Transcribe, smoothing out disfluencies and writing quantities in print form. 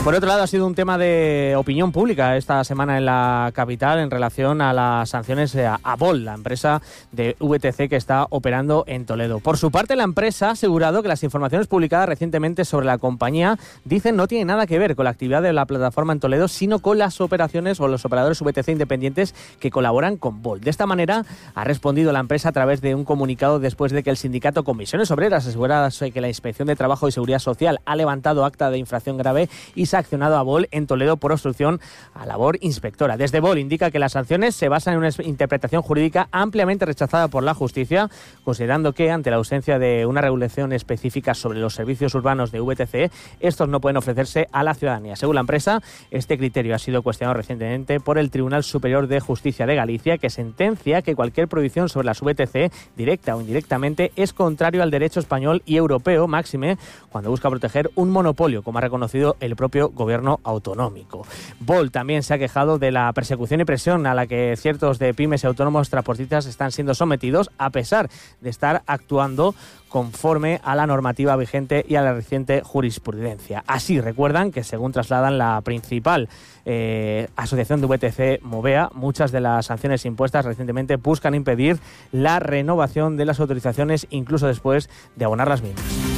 Por otro lado, ha sido un tema de opinión pública esta semana en la capital en relación a las sanciones a Bolt, la empresa de VTC que está operando en Toledo. Por su parte, la empresa ha asegurado que las informaciones publicadas recientemente sobre la compañía dicen no tienen nada que ver con la actividad de la plataforma en Toledo, sino con las operaciones o los operadores VTC independientes que colaboran con Bolt. De esta manera ha respondido la empresa a través de un comunicado después de que el sindicato Comisiones Obreras asegurase que la Inspección de Trabajo y Seguridad Social ha levantado acta de infracción grave y se ha accionado a Bolt en Toledo por obstrucción a labor inspectora. Desde Bolt indica que las sanciones se basan en una interpretación jurídica ampliamente rechazada por la justicia, considerando que ante la ausencia de una regulación específica sobre los servicios urbanos de VTC, estos no pueden ofrecerse a la ciudadanía. Según la empresa, este criterio ha sido cuestionado recientemente por el Tribunal Superior de Justicia de Galicia, que sentencia que cualquier prohibición sobre las VTC, directa o indirectamente, es contrario al derecho español y europeo, máxime cuando busca proteger un monopolio, como ha reconocido el propio gobierno autonómico. Bolt también se ha quejado de la persecución y presión a la que ciertos de pymes y autónomos transportistas están siendo sometidos, a pesar de estar actuando conforme a la normativa vigente y a la reciente jurisprudencia. Así recuerdan que, según trasladan la principal asociación de VTC, Movea, muchas de las sanciones impuestas recientemente buscan impedir la renovación de las autorizaciones incluso después de abonar las mismas.